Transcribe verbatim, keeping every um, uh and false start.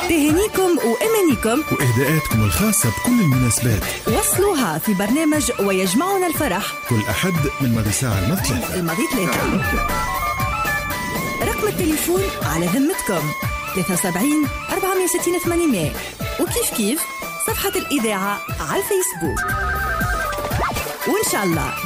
تهانيكم وأمانيكم وإهداءاتكم الخاصة بكل المناسبات وصلوها في برنامج ويجمعنا الفرح كل أحد من ماضي ساعة المثلثة الماضي ثلاثة. رقم التليفون على ذمتكم ثلاثة وسبعين أربعمية وستين ثمانمية، وكيف كيف صفحة الإذاعة على الفيسبوك. وإن شاء الله